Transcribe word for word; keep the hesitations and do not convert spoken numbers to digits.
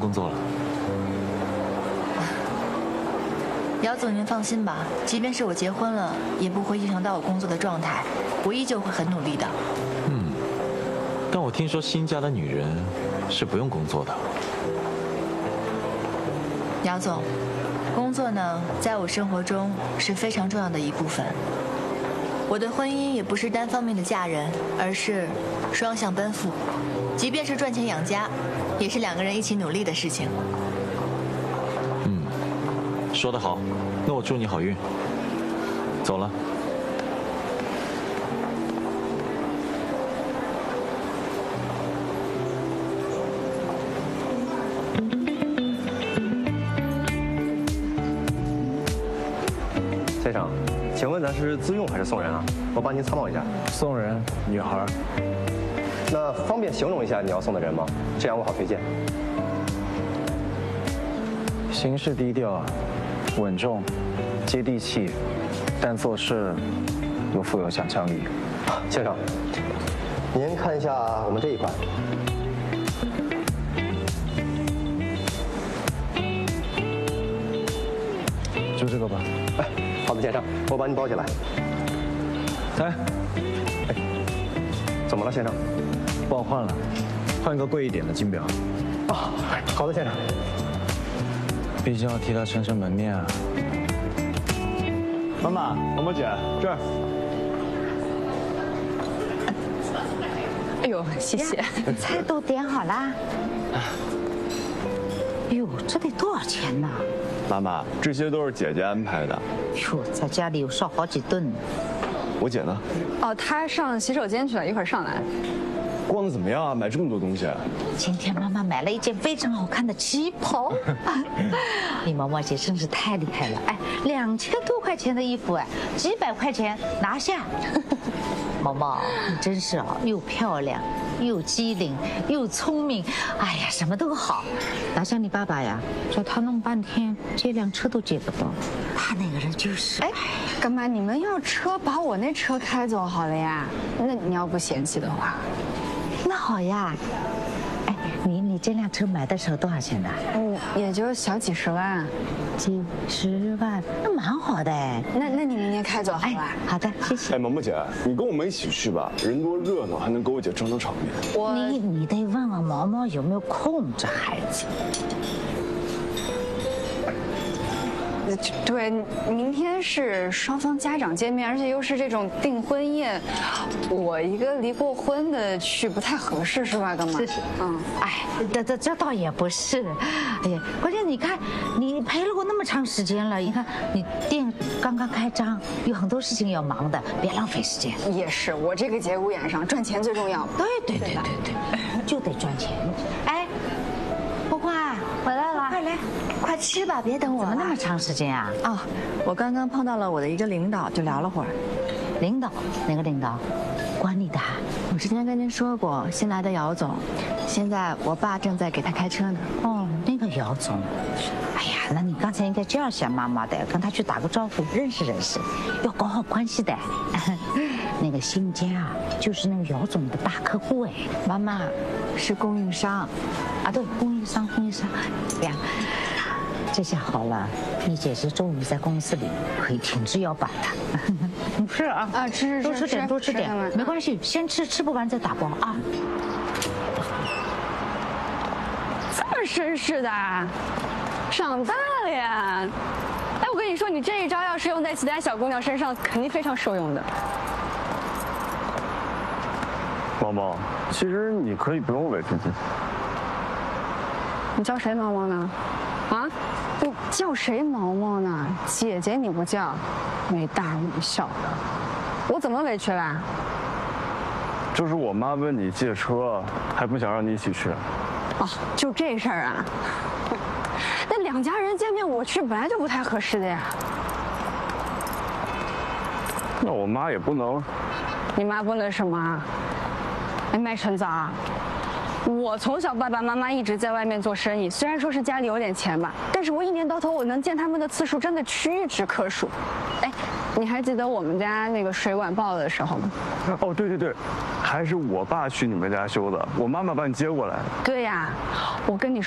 工作了。 姚总，您放心吧，即便是我结婚了，也不会影响到我工作的状态，我依旧会很努力的。 嗯，但我听说新嫁的女人是不用工作的。 姚总，工作呢，在我生活中是非常重要的一部分。我的婚姻也不是单方面的嫁人，而是双向奔赴。即便是赚钱养家，也是两个人一起努力的事情。 嗯，说得好，那我祝你好运。走了。 先生，请问咱是自用还是送人啊？我帮您参谋一下。 送人，女孩。 那方便形容一下你要送的人吗？这样我好推荐。 行事低调，稳重，接地气，但做事又富有想象力。 先生，您看一下我们这一款。 就这个吧。 哎，好的，先生，我帮您包起来。 来， 哎，怎么了，先生？ 帮我换了，换一个贵一点的金表。 啊，好的，先生。 毕竟要替他撑撑门面啊。 妈妈，毛毛姐，这儿。 哎呦，谢谢。 菜都点好啦。哟，这得多少钱呢？ 妈妈，这些都是姐姐安排的。 哟，在家里有烧好几顿。 我姐呢？ 哦，她上洗手间去了，一会儿上来。 逛得怎么样啊？买这么多东西。 今天妈妈买了一件非常好看的旗袍。你毛毛姐真是太厉害了！哎，两千多块钱的衣服，哎，几百块钱拿下。毛毛，你真是啊，又漂亮，又机灵，又聪明，哎呀，什么都好。哪像你爸爸呀，叫他弄半天，借辆车都借不到。他那个人就是…… 哎，干妈，你们要车，把我那车开走好了呀。那你要不嫌弃的话， 那好呀。哎，你你这辆车买的时候多少钱的？ 嗯，也就小几十万。 几十万，那蛮好的哎。 那那你明天开走好吧？ 好的，谢谢。 哎，毛毛姐，你跟我们一起去吧，人多热闹，还能给我姐撑撑场面。 我你你得问问毛毛有没有空，这孩子。 对，明天是双方家长见面，而且又是这种订婚宴，我一个离过婚的去不太合适，是吧，干妈？ 是是，嗯，哎，这这这倒也不是，哎呀，关键你看，你陪了我那么长时间了，你看你店刚刚开张，有很多事情要忙的，别浪费时间。 也是，我这个节骨眼上，赚钱最重要。 对对对对对，就得赚钱。哎，花花回来了，快来。 快吃吧，别等我了。 怎么那么长时间啊？ 哦，我刚刚碰到了我的一个领导，就聊了会儿。 领导？哪个领导？管你的。 我之前跟您说过，新来的姚总，现在我爸正在给他开车呢。 哦，那个姚总。哎呀，那你刚才应该这样想妈妈的，跟他去打个招呼，认识认识，要搞好关系的。那个新家啊，就是那个姚总的大客户哎。 妈妈，是供应商。 啊，对，供应商，供应商。呀。这下好了，你姐姐终于在公司里可以挺直腰板了。是啊， 啊，吃多吃点，多吃点，没关系，先吃，吃不完再打包啊。 这么绅士的，长大了呀！哎，我跟你说，你这一招要是用在其他小姑娘身上，肯定非常受用的。 毛毛，其实你可以不用委屈自己。 你叫谁毛毛呢？啊，你叫谁毛毛呢？姐姐你不叫，没大没小的，我怎么委屈啦？ 就是我妈问你借车，还不想让你一起去。 哦，就这事儿啊？那两家人见面我去本来就不太合适的呀。 那我妈也不能。 你妈不能什么？哎，麦晨子啊。我从小爸爸妈妈一直在外面做生意，虽然说是家里有点钱吧，但是我一年到头我能见他们的次数真的屈指可数。哎，你还记得我们家那个水管爆了的时候吗？ 哦，对对对，还是我爸去你们家修的，我妈妈把你接过来。 对呀，我跟你说。